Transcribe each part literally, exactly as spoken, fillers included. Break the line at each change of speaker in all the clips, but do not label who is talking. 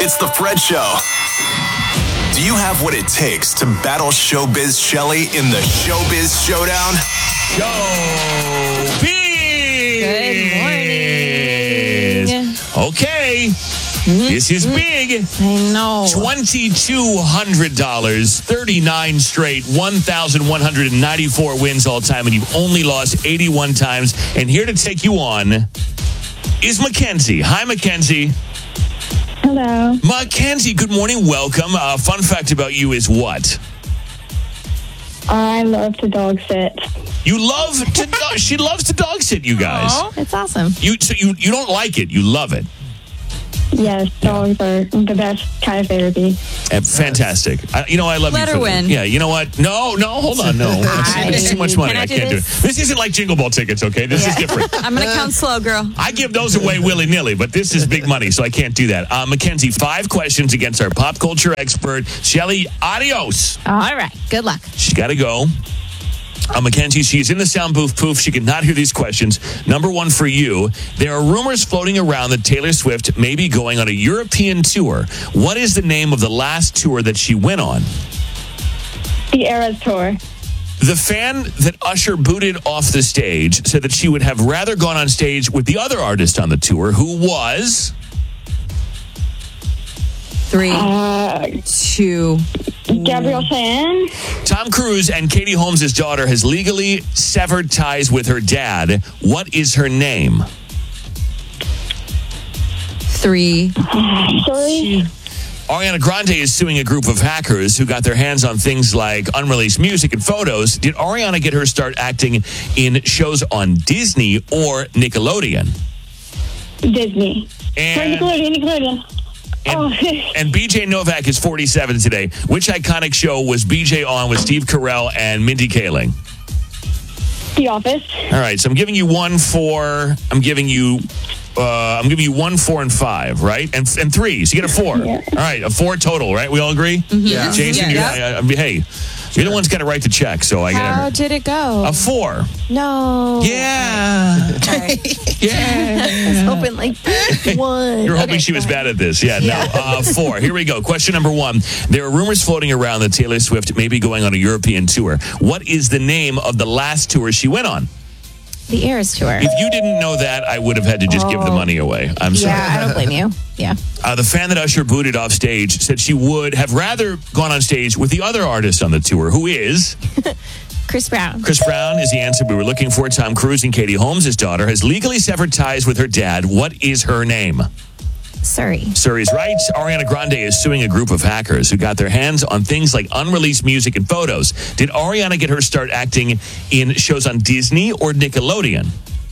It's the Fred Show. Do you have what it takes to battle Showbiz Shelly in the Showbiz Showdown?
Showbiz!
Good morning.
Okay. Mm-hmm. This is big.
I know.
twenty-two hundred dollars, thirty-nine straight, one thousand one hundred ninety-four wins all time, and you've only lost eighty-one times. And here to take you on is Mackenzie. Hi, Mackenzie.
Hello.
Mackenzie, good morning. Welcome. Uh, fun fact about you is what?
I love to dog sit.
You love to do- she loves to dog sit, you guys.
Aww, that's awesome.
You so you you don't like it, you love it.
Yes, dogs are the best kind of therapy.
Uh, fantastic. I, you know, I love
Let
you
her
for
win.
that. Yeah, you know what? No, no, hold on, no. It's, it's too much money.
Can I
I
do
can't do it.
this?
This isn't like Jingle Ball tickets, okay? This is different.
I'm going to count slow, girl.
I give those away willy-nilly, but this is big money, so I can't do that. Uh, Mackenzie, five questions against our pop culture expert, Shelly. Adios.
All right. Good luck.
She's got to go. Uh, Mackenzie, she is in the sound booth. Poof, she cannot hear these questions. Number one for you. There are rumors floating around that Taylor Swift may be going on a European tour. What is the name of the last tour that she went on?
The Eras Tour.
The fan that Usher booted off the stage said that she would have rather gone on stage with the other artist on the tour, who was...
Three,
Uh,
two.
Gabrielle Cheyenne.
Tom Cruise and Katie Holmes' daughter has legally severed ties with her dad. What is her name?
Three.
Sorry.
Ariana Grande is suing a group of hackers who got their hands on things like unreleased music and photos. Did Ariana get her start acting in shows on Disney or Nickelodeon?
Disney.
And,
Nickelodeon, Nickelodeon.
and,
Oh.
and B J Novak is forty-seven today. Which iconic show was B J on with Steve Carell and Mindy Kaling?
The Office.
All right, so I'm giving you one, four. I'm giving you, uh, I'm giving you one, four, and five, right? And and three. So you get a four.
Yeah.
All right, a four total, right? We all agree?
Yeah.
Jason,
Yeah.
you're, I, I, hey, you're the one's got to write the check, so I get
How
a,
did it go?
a four.
No.
Yeah,
All right.
yeah.
I was hoping like one.
You're hoping
Okay,
she was
go
bad
ahead.
at this. Yeah, no. Uh, four. Here we go. Question number one. There are rumors floating around that Taylor Swift may be going on a European tour. What is the name of the last tour she went on?
The Eras Tour.
If you didn't know that, I would have had to just give the money away. I'm sorry.
Yeah, I don't blame you. Yeah.
Uh, the fan that Usher booted off stage said she would have rather gone on stage with the other artist on the tour, who is...
Chris Brown.
Chris Brown is the answer we were looking for. Tom Cruise and Katie Holmes' daughter has legally severed ties with her dad. What is her name?
Surrey.
Surrey's right. Ariana Grande is suing a group of hackers who got their hands on things like unreleased music and photos. Did Ariana get her start acting in shows on Disney or Nickelodeon?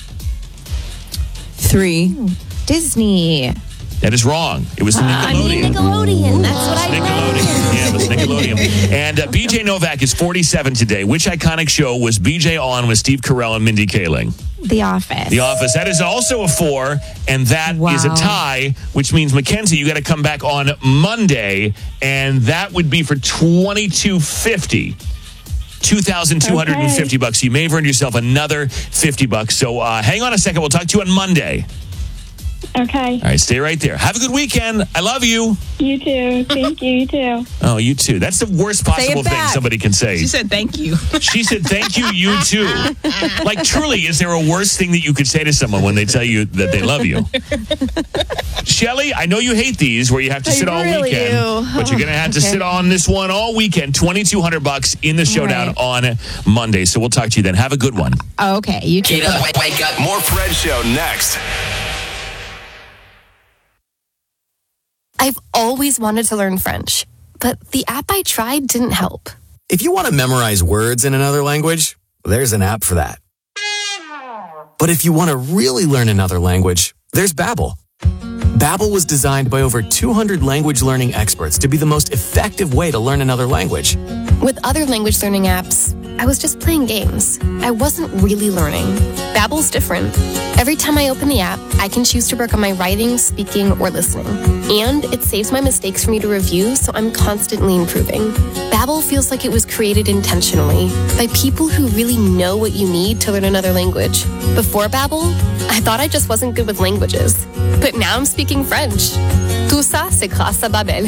Three. Disney.
That is wrong. It was
I mean
Nickelodeon.
Nickelodeon. That's what I
Nickelodeon.
meant.
Yeah, it was Nickelodeon. And uh, B J Novak is forty-seven today. Which iconic show was B J on with Steve Carell and Mindy Kaling?
The Office.
The Office. That is also a four, and that
Wow.
is a tie, which means, Mackenzie, you got to come back on Monday, and that would be for twenty-two fifty. two thousand two hundred fifty
Okay.
bucks. You may have earned yourself another fifty bucks. So uh, hang on a second. We'll talk to you on Monday.
Okay.
All right, stay right there. Have a good weekend. I love you.
You too. Thank you. You too.
Oh, you too. That's the worst
Say it
possible thing
back.
somebody can say.
She said thank you.
She said, thank you, you too. Like, truly, is there a worse thing that you could say to someone when they tell you that they love you? Shelly, I know you hate these where you have to
I
sit all
really
weekend,
do.
but you're going to have to
Okay.
sit on this one all weekend. twenty-two hundred bucks in the showdown on Monday. So we'll talk to you then. Have a good one.
Okay, you too.
Get up, wake, wake up. More Fred Show next.
I've always wanted to learn French, but the app I tried didn't help.
If you want to memorize words in another language, there's an app for that. But if you want to really learn another language, there's Babbel. Babbel was designed by over two hundred language learning experts to be the most effective way to learn another language.
With other language learning apps, I was just playing games. I wasn't really learning. Babbel's different. Every time I open the app, I can choose to work on my writing, speaking, or listening. And it saves my mistakes for me to review, so I'm constantly improving. Babbel feels like it was created intentionally by people who really know what you need to learn another language. Before Babbel, I thought I just wasn't good with languages. But now I'm speaking French. Good Tout ça, c'est grâce à Babel.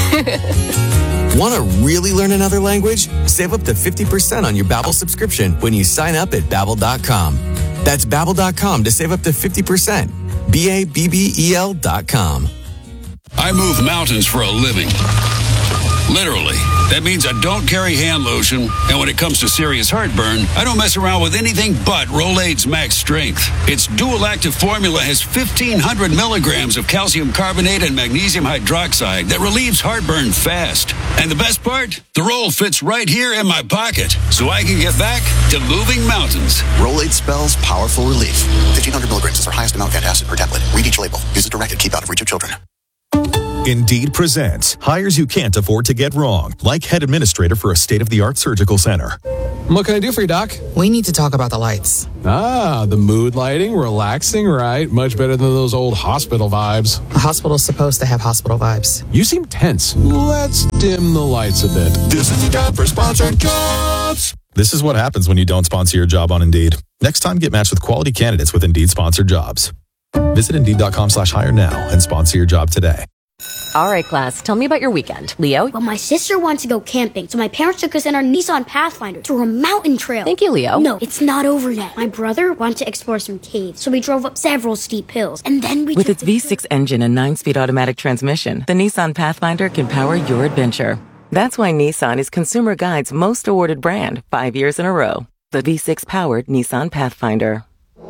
Want to really learn another language? Save up to fifty percent on your Babbel subscription when you sign up at babbel dot com. That's babbel dot com to save up to fifty percent. B A B B E L dot com.
I move mountains for a living. Literally. That means I don't carry hand lotion, and when it comes to serious heartburn, I don't mess around with anything but Rolaids Max Strength. Its dual-active formula has fifteen hundred milligrams of calcium carbonate and magnesium hydroxide that relieves heartburn fast. And the best part? The roll fits right here in my pocket, so I can get back to moving mountains.
Rolaids spells powerful relief. fifteen hundred milligrams is our highest amount of antacid per tablet. Read each label. Use it directed. Keep out of reach of children.
Indeed presents hires you can't afford to get wrong, like head administrator for a state-of-the-art surgical center.
What can I do for you, Doc?
We need to talk about the lights.
Ah, the mood lighting, relaxing, right? Much better than those old hospital vibes.
A hospital's supposed to have hospital vibes.
You seem tense. Let's dim the lights a bit.
This is the time for sponsored jobs. This is what happens when you don't sponsor your job on Indeed. Next time, get matched with quality candidates with Indeed sponsored jobs. Visit Indeed.com slash hire now and sponsor your job today.
All right, class, tell me about your weekend. Leo?
Well, my sister wants to go camping, so my parents took us in our Nissan Pathfinder through a mountain trail.
Thank you, Leo.
No, it's not over yet. My brother wanted to explore some caves, so we drove up several steep hills, and then we...
With its V six engine and nine-speed automatic transmission, the Nissan Pathfinder can power your adventure. That's why Nissan is Consumer Guide's most awarded brand, five years in a row. The V six-powered Nissan Pathfinder.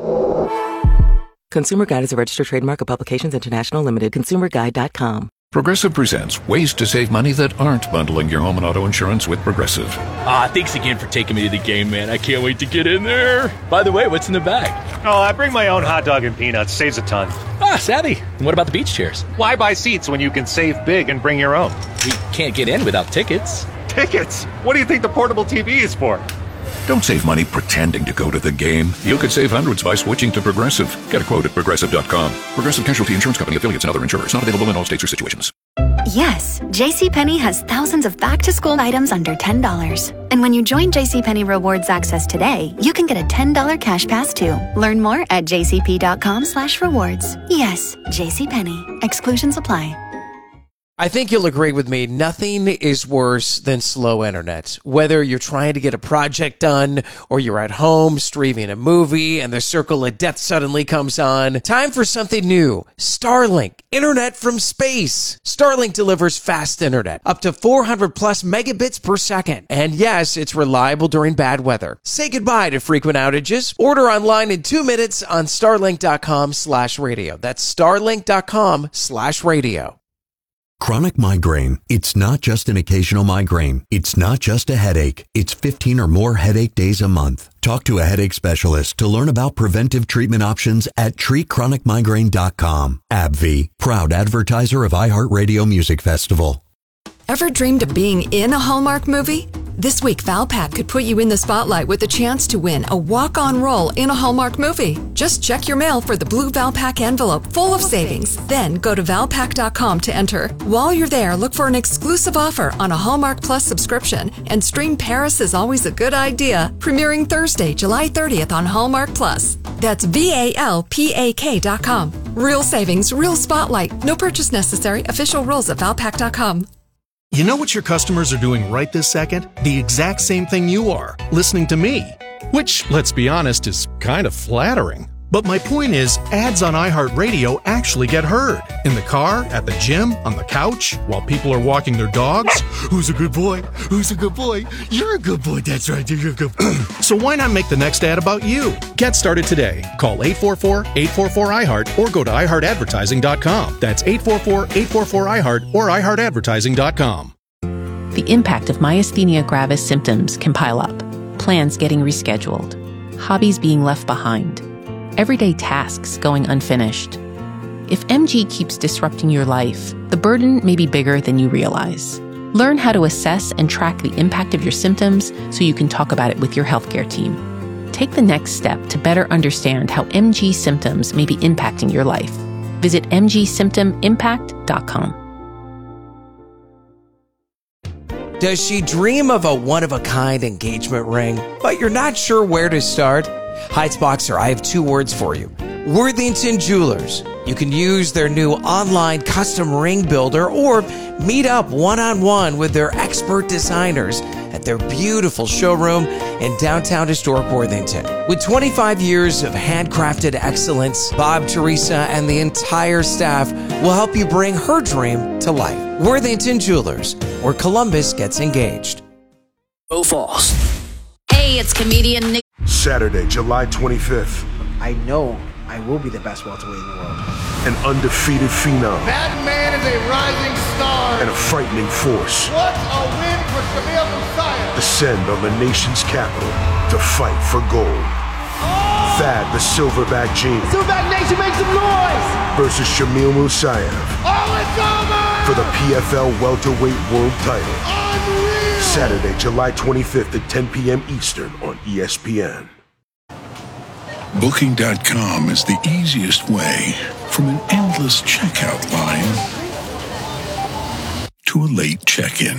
Consumer Guide is a registered trademark of Publications International Limited. consumer guide dot com.
Progressive presents ways to save money that aren't bundling your home and auto insurance with Progressive.
Ah, thanks again for taking me to the game, man. I can't wait to get in there. By the way, what's in the bag?
Oh, I bring my own hot dog and peanuts. Saves a ton.
Ah, savvy. And what about the beach chairs?
Why buy seats when you can save big and bring your own?
We can't get in without tickets.
Tickets? What do you think the portable T V is for?
Don't save money pretending to go to the game. You could save hundreds by switching to Progressive. Get a quote at progressive dot com. Progressive Casualty Insurance Company, affiliates, and other insurers. Not available in all states or situations.
Yes, JCPenney has thousands of back-to-school items under ten dollars. And when you join JCPenney Rewards Access today, you can get a ten dollars cash pass too. Learn more at jcp.com slash rewards. Yes, JCPenney. Exclusions apply.
I think you'll agree with me, nothing is worse than slow internet. Whether you're trying to get a project done or you're at home streaming a movie and the circle of death suddenly comes on, time for something new. Starlink, internet from space. Starlink delivers fast internet, up to four hundred plus megabits per second. And yes, it's reliable during bad weather. Say goodbye to frequent outages. Order online in two minutes on starlink.com slash radio. That's starlink.com slash radio.
Chronic migraine. It's not just an occasional migraine. It's not just a headache. It's fifteen or more headache days a month. Talk to a headache specialist to learn about preventive treatment options at treat chronic migraine dot com. AbbVie, proud advertiser of iHeartRadio Music Festival.
Ever dreamed of being in a Hallmark movie? This week, Valpak could put you in the spotlight with a chance to win a walk-on role in a Hallmark movie. Just check your mail for the blue Valpak envelope full of savings. Then go to valpak dot com to enter. While you're there, look for an exclusive offer on a Hallmark Plus subscription and stream Paris is Always a Good Idea, premiering Thursday, July thirtieth on Hallmark Plus. That's V A L P A K dot com. Real savings, real spotlight. No purchase necessary. Official rules at valpak dot com.
You know what your customers are doing right this second? The exact same thing you are, listening to me. Which, let's be honest, is kind of flattering. But my point is, ads on iHeartRadio actually get heard. In the car, at the gym, on the couch, while people are walking their dogs. Who's a good boy? Who's a good boy? You're a good boy, that's right, you're a good boy. So why not make the next ad about you? Get started today. Call eight four four, eight four four, I heart or go to i heart advertising dot com. That's eight four four, eight four four, I heart or i heart advertising dot com.
The impact of myasthenia gravis symptoms can pile up. Plans getting rescheduled. Hobbies being left behind. Everyday tasks going unfinished. If M G keeps disrupting your life, the burden may be bigger than you realize. Learn how to assess and track the impact of your symptoms so you can talk about it with your healthcare team. Take the next step to better understand how M G symptoms may be impacting your life. Visit m g symptom impact dot com.
Does she dream of a one-of-a-kind engagement ring, but you're not sure where to start? Heights Boxer, I have two words for you. Worthington Jewelers. You can use their new online custom ring builder or meet up one-on-one with their expert designers at their beautiful showroom in downtown historic Worthington. With twenty-five years of handcrafted excellence, Bob, Teresa, and the entire staff will help you bring her dream to life. Worthington Jewelers, where Columbus gets engaged.
Go Falls.
Hey, it's comedian Nick.
Saturday, July twenty-fifth.
I know I will be the best welterweight in the world.
An undefeated phenom.
That man is a rising star.
And a frightening force.
What a win for Shamil Musayev.
Descend on the nation's capital to fight for gold. Oh! Thad the Silverback Gene.
Silverback Nation, make some noise!
Versus Shamil Musayev.
Oh, it's over!
For the P F L welterweight world title.
Unreal!
Saturday, July twenty-fifth at ten p.m. Eastern on E S P N.
Booking dot com is the easiest way from an endless checkout line to a late check-in.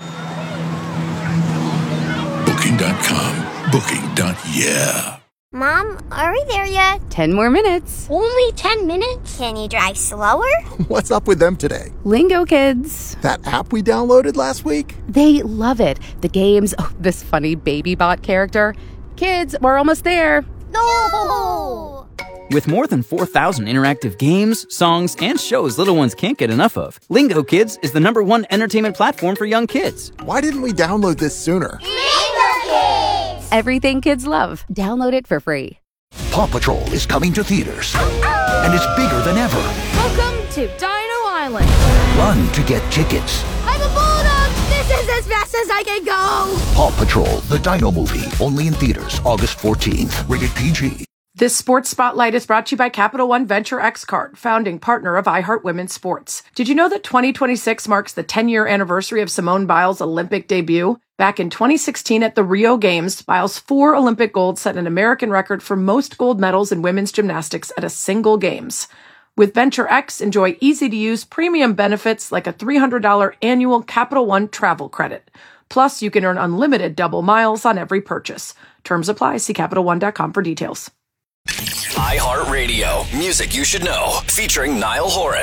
Booking dot com. Booking. Yeah.
Mom, are we there yet?
Ten more minutes.
Only ten minutes? Can you drive slower?
What's up with them today?
Lingo Kids.
That app we downloaded last week?
They love it. The games, oh, this funny baby bot character. Kids, we're almost there.
No!
With more than four thousand interactive games, songs, and shows little ones can't get enough of, Lingo Kids is the number one entertainment platform for young kids.
Why didn't we download this sooner?
Lingo Kids!
Everything kids love. Download it for free.
Paw Patrol is coming to theaters. And it's bigger than ever.
Welcome to Dino Island.
Run to get tickets.
I'm a bulldog! This is as fast as I can go!
Paw Patrol, the Dino movie, only in theaters August fourteenth. Rated P G.
This Sports Spotlight is brought to you by Capital One Venture X Card, founding partner of iHeart Women's Sports. Did you know that twenty twenty-six marks the ten-year anniversary of Simone Biles' Olympic debut? Back in twenty sixteen at the Rio Games, Biles' four Olympic golds set an American record for most gold medals in women's gymnastics at a single Games. With Venture X, enjoy easy-to-use premium benefits like a three hundred dollars annual Capital One travel credit. Plus, you can earn unlimited double miles on every purchase. Terms apply. See Capital One dot com for details.
iHeartRadio, music you should know, featuring Niall Horan.